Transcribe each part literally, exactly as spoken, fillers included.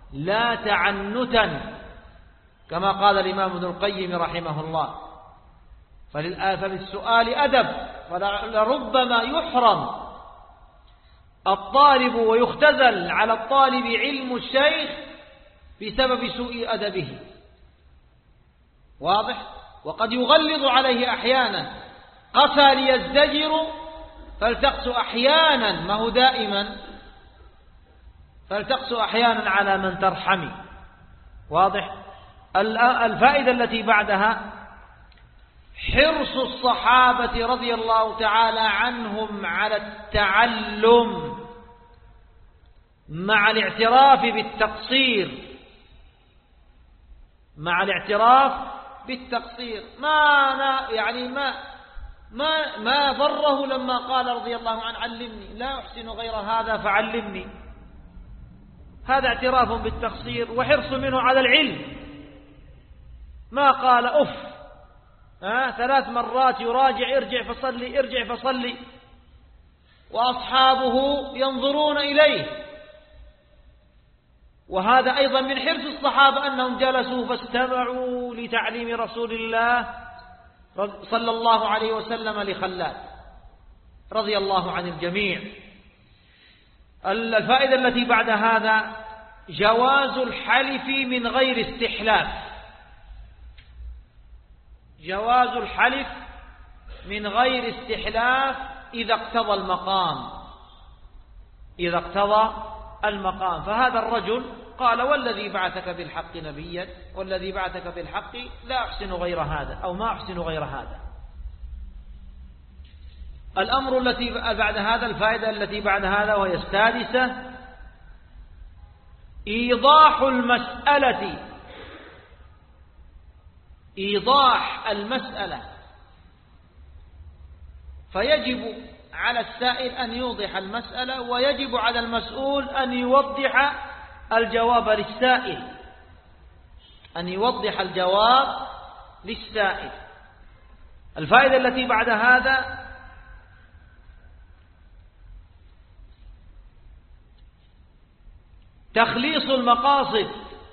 لا تعنتا كما قال الإمام ابن القيم رحمه الله. فللسؤال أدب، فلربما يحرم الطالب ويختزل على الطالب علم الشيخ بسبب سوء أدبه، واضح؟ وقد يغلظ عليه أحيانا، قسى ليزدجر فالتقس أحيانا، ما هو دائما، فالتقس أحيانا على من ترحمي، واضح؟ الفائدة التي بعدها حرص الصحابة رضي الله تعالى عنهم على التعلم مع الاعتراف بالتقصير، مع الاعتراف بالتقصير. ما يعني ما ما ما ضره لما قال رضي الله عنه علمني، لا أحسن غير هذا فعلمني. هذا اعتراف بالتقصير وحرص منه على العلم. ما قال أف آه ثلاث مرات يراجع ارجع فصلي ارجع فصلي، وأصحابه ينظرون إليه. وهذا أيضا من حرص الصحابة أنهم جلسوا فاستمعوا لتعليم رسول الله صلى الله عليه وسلم لخلاد رضي الله عن الجميع. الفائدة التي بعد هذا جواز الحلف من غير استحلاف، جواز الحلف من غير استحلاف إذا اقتضى المقام، إذا اقتضى المقام. فهذا الرجل قال والذي بعثك بالحق نبيا والذي بعثك بالحق لا أحسن غير هذا، أو ما أحسن غير هذا. الأمر التي بعد هذا، الفائدة التي بعد هذا وهي السادسة، إيضاح المسألة، إيضاح المسألة. فيجب على السائل أن يوضح المسألة، ويجب على المسؤول أن يوضح الجواب للسائل، أن يوضح الجواب للسائل. الفائدة التي بعد هذا تخليص المقاصد،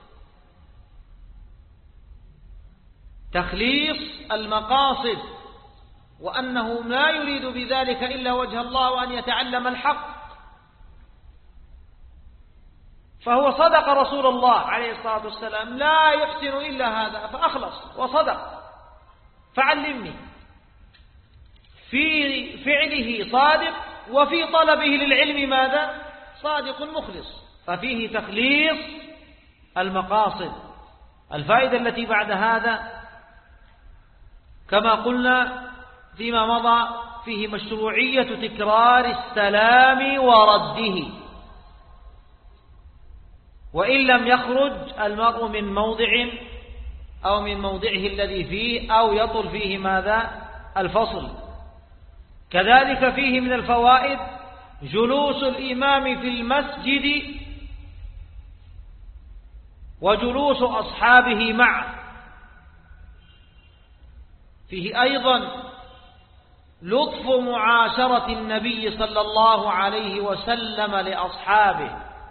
تخليص المقاصد، وأنه لا يريد بذلك إلا وجه الله وأن يتعلم الحق. فهو صدق رسول الله عليه الصلاة والسلام، لا يحسن إلا هذا فأخلص وصدق فعلمني. في فعله صادق، وفي طلبه للعلم ماذا؟ صادق مخلص. ففيه تخليص المقاصد. الفائدة التي بعد هذا كما قلنا فيما مضى فيه مشروعية تكرار السلام ورده، وإن لم يخرج المرء من موضع أو من موضعه الذي فيه، أو يطل فيه ماذا؟ الفصل. كذلك فيه من الفوائد جلوس الإمام في المسجد وجلوس أصحابه معه. فيه أيضا لطف معاشرة النبي صلى الله عليه وسلم لأصحابه،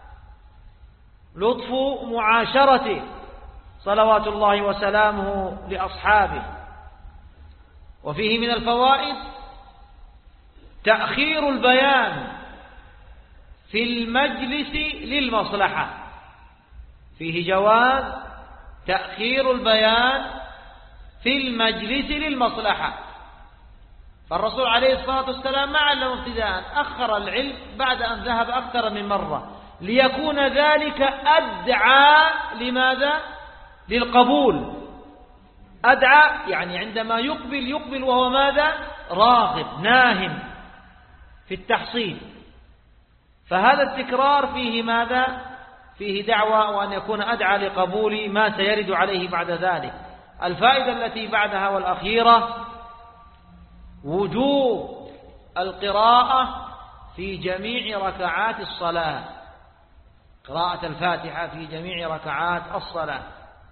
لطف معاشرته صلوات الله وسلامه لأصحابه. وفيه من الفوائد تأخير البيان في المجلس للمصلحة، فيه جواز تأخير البيان في المجلس للمصلحة. فالرسول عليه الصلاة والسلام ما علم ابتداء، أخر العلم بعد أن ذهب أكثر من مرة، ليكون ذلك أدعى لماذا؟ للقبول. أدعى يعني عندما يقبل يقبل وهو ماذا؟ راغب ناهم في التحصيل. فهذا التكرار فيه ماذا؟ فيه دعوة، وأن يكون أدعى لقبول ما سيرد عليه بعد ذلك. الفائدة التي بعدها والأخيرة وجوب القراءة في جميع ركعات الصلاة، قراءة الفاتحة في جميع ركعات الصلاة.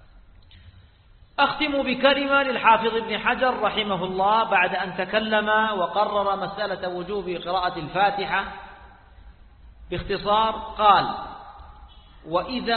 أختم بكلمة للحافظ ابن حجر رحمه الله بعد أن تكلم وقرر مسألة وجوب قراءة الفاتحة باختصار. قال: وإذا